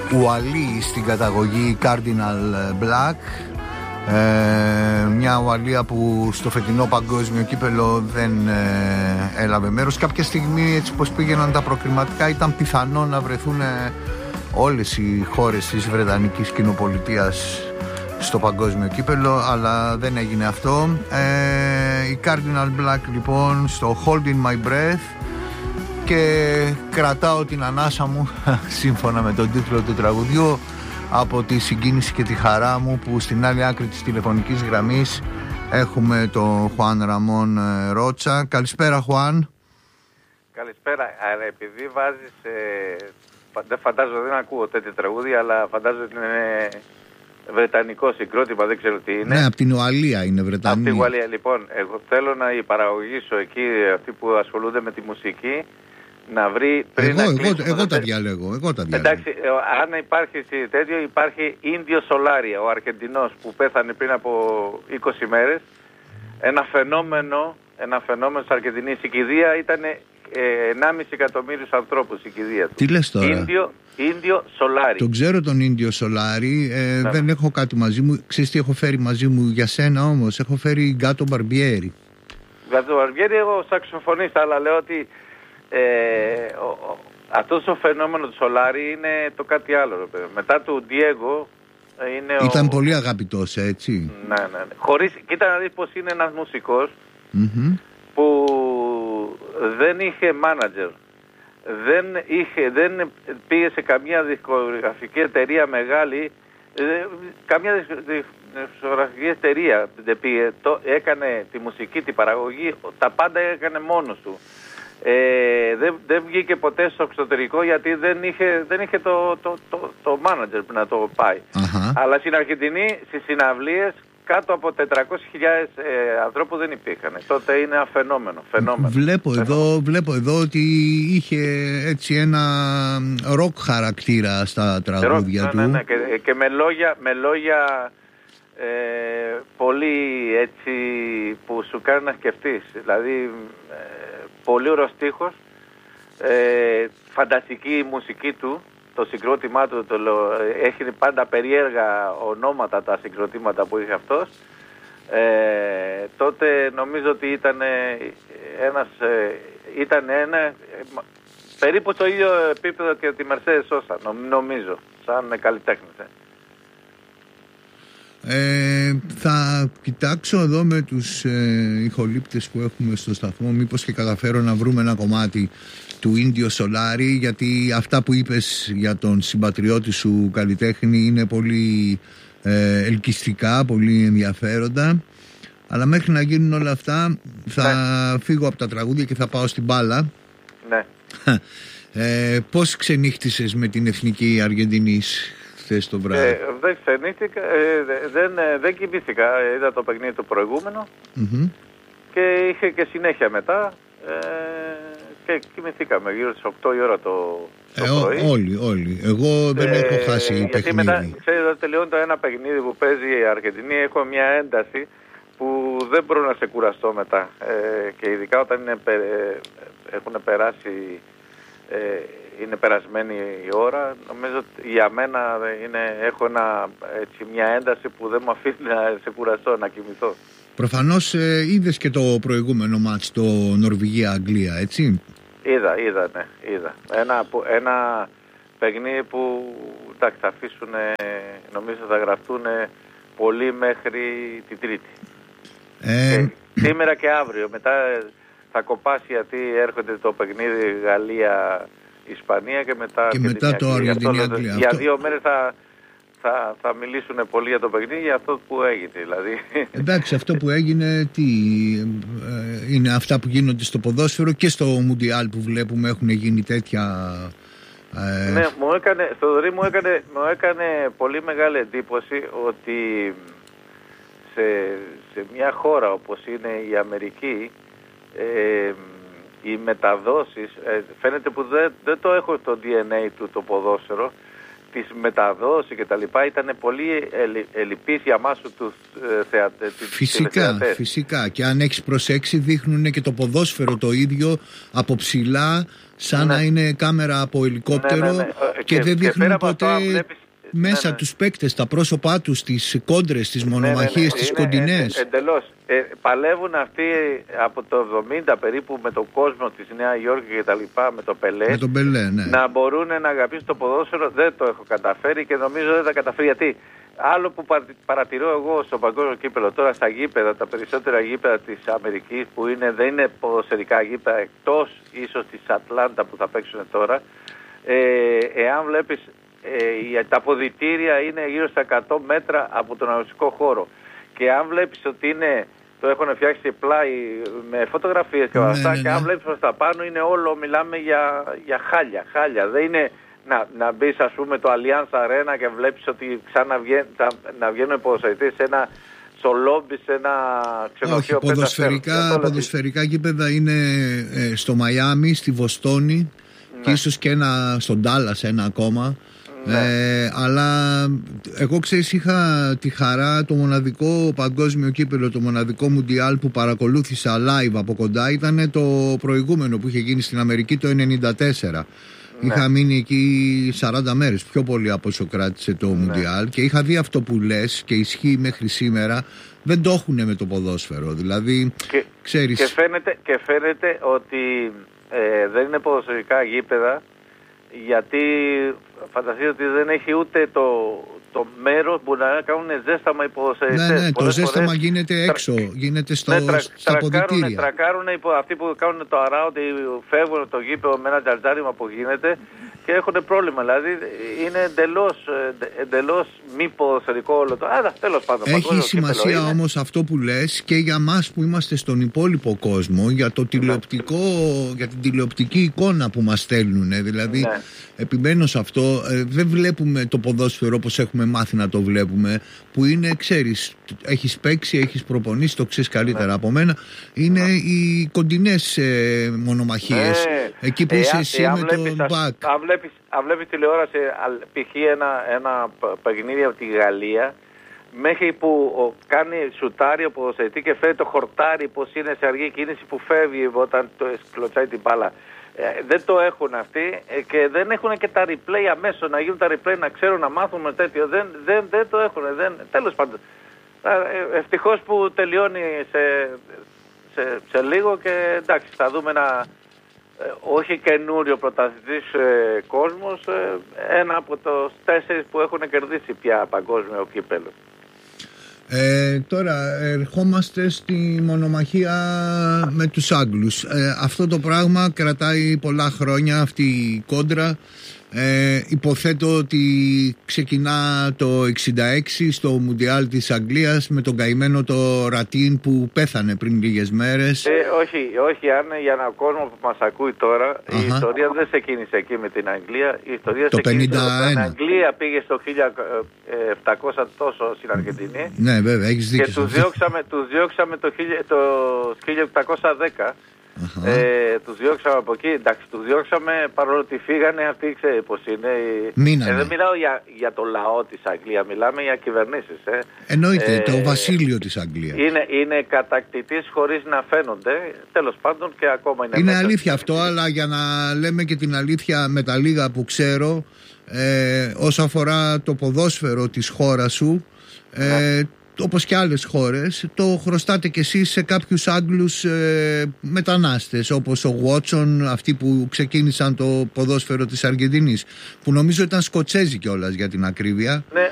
Ουαλή στην καταγωγή, Cardinal Black. Μια Ουαλία που στο φετινό παγκόσμιο κύπελο δεν έλαβε μέρος. Κάποια στιγμή, έτσι πως πήγαιναν τα προκριματικά, ήταν πιθανό να βρεθούν όλες οι χώρες της Βρετανικής Κοινοπολιτείας στο παγκόσμιο κύπελο, αλλά δεν έγινε αυτό. Η Cardinal Black λοιπόν στο Holding My Breath, και κρατάω την ανάσα μου σύμφωνα με τον τίτλο του τραγουδιού, από τη συγκίνηση και τη χαρά μου που στην άλλη άκρη της τηλεφωνικής γραμμής έχουμε τον Χουάν Ραμόν Ρότσα. Καλησπέρα, Χουάν. Καλησπέρα. Επειδή βάζεις, δεν φαντάζομαι, δεν ακούω τέτοια τραγούδια, αλλά φαντάζομαι ότι είναι βρετανικό συγκρότημα, δεν ξέρω τι είναι. Ναι, από την Ουαλία είναι Βρετανία. Από την Ουαλία. Λοιπόν, εγώ θέλω να υπαραγωγήσω εκεί αυτοί που ασχολούνται με τη μουσική να βρει πριν εγώ τα διαλέγω. Εντάξει, αν υπάρχει τέτοιο, υπάρχει Ίνδιο Σολάρια, ο Αργεντινός που πέθανε πριν από 20 μέρες. Ένα φαινόμενο της Αργεντινής. Η κηδεία ήταν 1,5 εκατομμύριους ανθρώπους η κηδεία του. Τι λες τώρα? Ίνδιο Σολάρι. Τον ξέρω τον Ίνδιο Σολάρι, δεν έχω κάτι μαζί μου. Ξέρεις τι έχω φέρει μαζί μου για σένα όμως? Έχω φέρει Γκάτο Μπαρμπιέρι. Γκάτο Μπαρμπιέρι, εγώ σαξοφωνίστα, αλλά λέω ότι αυτό το φαινόμενο του Σολάρι είναι το κάτι άλλο. Μετά του Ντιέγκο ήταν πολύ αγαπητός, έτσι. Ναι. Κοίτα να δεις πως είναι ένας μουσικός που δεν είχε μάνατζερ. Δεν πήγε σε καμία δισκογραφική εταιρεία μεγάλη, καμία δισκογραφική εταιρεία δεν πήγε, έκανε τη μουσική, την παραγωγή, τα πάντα έκανε μόνος του. Δεν βγήκε ποτέ στο εξωτερικό γιατί δεν είχε το manager που να το πάει. Αλλά στην Αργεντινή, στις συναυλίες, κάτω από 400.000 ανθρώπους δεν υπήρχαν. Τότε είναι ένα φαινόμενο. Βλέπω εδώ ότι είχε έτσι ένα ροκ χαρακτήρα στα τραγούδια του. Ναι. Και με λόγια πολύ έτσι που σου κάνει να σκεφτείς. Δηλαδή πολύ ωραίος στίχος, φανταστική η μουσική του. Το συγκρότημά του έχει πάντα περίεργα ονόματα τα συγκροτήματα που είχε αυτός. Τότε νομίζω ότι ήταν περίπου το ίδιο επίπεδο και τη Mercedes Sosa, νομίζω, σαν καλλιτέχνης. Θα κοιτάξω εδώ με τους ηχολήπτες που έχουμε στο σταθμό, μήπως και καταφέρω να βρούμε ένα κομμάτι του Ίνδιο Σολάρι, γιατί αυτά που είπες για τον συμπατριώτη σου καλλιτέχνη είναι πολύ ελκυστικά, πολύ ενδιαφέροντα, αλλά μέχρι να γίνουν όλα αυτά θα φύγω από τα τραγούδια και θα πάω στην μπάλα. Ναι. Πώς ξενύχτησες με την Εθνική Αργεντινής χθες το βράδυ? Δεν ξενύχτηκα, δεν κοιμήθηκα, είδα το παιχνίδι το προηγούμενο και είχε και συνέχεια μετά. Και κοιμηθήκαμε γύρω στις 8 η ώρα το πρωί. Όλοι. Εγώ δεν έχω χάσει παιχνίδι. Γιατί μετά, ξέρετε, τελειώνει το ένα παιχνίδι που παίζει η Αργεντινή, έχω μια ένταση που δεν μπορώ να σε κουραστώ μετά. Και ειδικά όταν έχουν περάσει, είναι περασμένη η ώρα, νομίζω ότι για μένα έχω μια ένταση που δεν μου αφήνει να σε κουραστώ, να κοιμηθώ. Προφανώς είδες και το προηγούμενο μάτς, το Νορβηγία-Αγγλία, έτσι? Είδα. Ένα παιχνίδι που θα αφήσουν, νομίζω θα γραφτούν πολύ μέχρι την Τρίτη. Σήμερα και αύριο. Μετά θα κοπάσει γιατί έρχονται το παιχνίδι Γαλλία-Ισπανία και μετά το Αργεντινή-Αγγλία. Για 2 μέρες θα μιλήσουν πολύ για το παιχνίδι, για αυτό που έγινε δηλαδή. Εντάξει, αυτό που έγινε είναι αυτά που γίνονται στο ποδόσφαιρο και στο Μουντιάλ που βλέπουμε έχουν γίνει τέτοια... Ναι, Θοδωρή, μου έκανε πολύ μεγάλη εντύπωση ότι σε μια χώρα όπως είναι η Αμερική οι μεταδόσεις, φαίνεται που δεν το έχω το DNA του το ποδόσφαιρο, τις μεταδόσεις και τα λοιπά ήταν πολύ ελλειπείς για μας τους Φυσικά. Και αν έχεις προσέξει δείχνουν και το ποδόσφαιρο το ίδιο από ψηλά σαν να είναι κάμερα από ελικόπτερο και δεν δείχνουν ποτέ μέσα τους παίκτες, τα πρόσωπά τους, τις κόντρες, τις μονομαχίες, τις κοντινές. Εντελώς. Παλεύουν αυτοί από το 70 περίπου με τον κόσμο της Νέα Υόρκη και τα λοιπά, με τον Πελέ, να μπορούν να αγαπήσουν το ποδόσφαιρο. Δεν το έχω καταφέρει και νομίζω δεν θα καταφέρει. Γιατί άλλο που παρατηρώ εγώ στο παγκόσμιο κύπελλο τώρα, στα γήπεδα, τα περισσότερα γήπεδα της Αμερικής που δεν είναι ποδοσφαιρικά γήπεδα, εκτός ίσως της Ατλάντα που θα παίξουν τώρα, εάν βλέπεις τα αποδυτήρια είναι γύρω στα 100 μέτρα από τον αγωνιστικό χώρο. Και αν βλέπεις ότι το έχουν φτιάξει πλάι με φωτογραφίες και αυτά, και αν βλέπεις προς τα πάνω είναι όλο, μιλάμε για χάλια. Δεν είναι να μπεις ας πούμε το Allianz Arena και βλέπεις ότι να βγαίνουν ποδοσφαιριστές στο λόμπι, σε ένα ξενοδοχείο. Όχι, ποδοσφαιρικά γήπεδα είναι στο Μαϊάμι, στη Βοστόνη και ίσως και στο Ντάλλας ένα ακόμα. Αλλά εγώ ξέρεις, είχα τη χαρά, το μοναδικό παγκόσμιο κύπελλο, το μοναδικό Μουντιάλ που παρακολούθησα live από κοντά ήταν το προηγούμενο που είχε γίνει στην Αμερική το 1994. Είχα μείνει εκεί 40 μέρες, πιο πολύ από όσο κράτησε το Μουντιάλ, και είχα δει αυτό που λες και ισχύει μέχρι σήμερα. Δεν το έχουνε με το ποδόσφαιρο, δηλαδή ξέρεις. Και φαίνεται ότι δεν είναι ποδοσφαιρικά γήπεδα, γιατί φανταστείτε ότι δεν έχει ούτε το μέρος που να κάνουν ζέσταμα οι ποδοσφαιριστές. Ναι, το ζέσταμα γίνεται έξω, γίνεται στα αποδυτήρια. Τρακάρουν αυτοί που κάνουν το αράουτ, φεύγουν το γήπεδο με ένα τζαρτζάριμα που γίνεται και έχουν πρόβλημα. Δηλαδή είναι εντελώς μη ποδοσφαιρικό όλο το. Τέλος πάντων. Έχει σημασία όμως αυτό που λες και για μας που είμαστε στον υπόλοιπο κόσμο, για το τηλεοπτικό, για την τηλεοπτική εικόνα που μας στέλνουν. Δηλαδή, επιμένω σε αυτό, δεν βλέπουμε το ποδόσφαιρο όπως έχουμε μάθει να το βλέπουμε, που είναι, ξέρεις, έχεις παίξει, έχεις προπονήσει, το ξέρεις καλύτερα από μένα. Είναι οι κοντινές μονομαχίες. Εκεί που είσαι εσύ με το μπακ. Αν βλέπεις τηλεόραση, π.χ. ένα παιχνίδι από τη Γαλλία, μέχρι που κάνει σουτάρι ο ποδοσφαιριστής και φέρει το χορτάρι, πως είναι σε αργή κίνηση που φεύγει όταν το κλωτσάει την μπάλα. Δεν το έχουν αυτοί και δεν έχουν και τα replay αμέσως, να γίνουν τα replay, να ξέρουν, να μάθουν με τέτοιο. Δεν το έχουν. Τέλος πάντων. Ευτυχώς που τελειώνει σε λίγο και εντάξει, θα δούμε όχι καινούριο πρωταθλητής κόσμος, ένα από τους 4 που έχουν κερδίσει πια παγκόσμιο κύπελλο. Τώρα ερχόμαστε στη μονομαχία με τους Άγγλους. Αυτό το πράγμα κρατάει πολλά χρόνια, αυτή η κόντρα. Υποθέτω ότι ξεκινά το 1966 στο Μουντιάλ της Αγγλίας με τον καημένο το Ρατίν που πέθανε πριν λίγες μέρες. Όχι, αν για έναν κόσμο που μας ακούει τώρα, η ιστορία δεν ξεκίνησε εκεί με την Αγγλία. Η ιστορία το ξεκίνησε 51. Την Αγγλία πήγε στο 1700 τόσο στην Αργεντινή. Ναι, βέβαια, έχεις δίκιο. Και τους διώξαμε το 1710. Τους διώξαμε από εκεί. Εντάξει, τους διώξαμε παρόλο ότι φύγανε. Αυτοί ξέρει πως είναι. Δεν μιλάω για το λαό της Αγγλίας, μιλάμε για κυβερνήσεις. Εννοείται, το βασίλειο της Αγγλίας. Είναι κατακτητής χωρίς να φαίνονται. Τέλος πάντων και ακόμα είναι. Είναι αλήθεια αυτό, αλλά για να λέμε και την αλήθεια με τα λίγα που ξέρω, όσον αφορά το ποδόσφαιρο της χώρας σου, όπως και άλλες χώρες, το χρωστάτε κι εσείς σε κάποιους Άγγλους μετανάστες, όπως ο Βότσον, αυτοί που ξεκίνησαν το ποδόσφαιρο της Αργεντινής, που νομίζω ήταν Σκοτσέζοι κιόλας για την ακρίβεια. Ναι,